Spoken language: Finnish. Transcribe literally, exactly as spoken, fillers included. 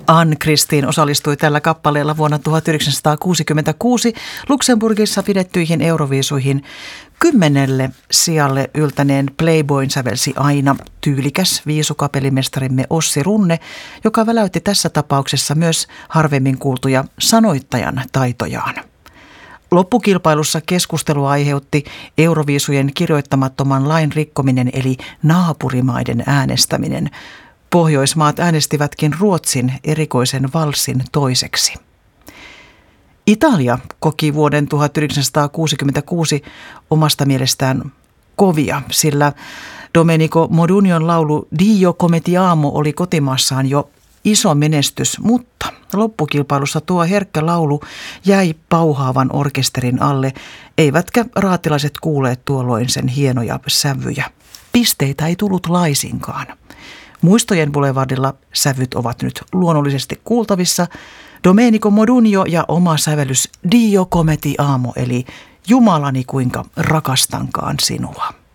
Ann-Kristiin osallistui tällä kappaleella vuonna tuhatyhdeksänsataakuusikymmentäkuusi Luxemburgissa pidettyihin Euroviisuihin. Kymmenelle sijalle yltäneen Playboyn sävelsi aina tyylikäs viisukapellimestarimme Ossi Runne, joka väläytti tässä tapauksessa myös harvemmin kuultuja sanoittajan taitojaan. Loppukilpailussa keskustelua aiheutti Euroviisujen kirjoittamattoman lain rikkominen eli naapurimaiden äänestäminen. Pohjoismaat äänestivätkin Ruotsin erikoisen valssin toiseksi. Italia koki vuoden tuhatyhdeksänsataakuusikymmentäkuusi omasta mielestään kovia, sillä Domenico Modugnon laulu Dio come ti amo oli kotimaassaan jo iso menestys, mutta loppukilpailussa tuo herkkä laulu jäi pauhaavan orkesterin alle, eivätkä raatilaiset kuulleet tuolloin sen hienoja sävyjä. Pisteitä ei tullut laisinkaan. Muistojen boulevardilla sävyt ovat nyt luonnollisesti kuultavissa. Domenico Modugno ja oma sävellys Dio come ti amo, eli Jumalani kuinka rakastankaan sinua.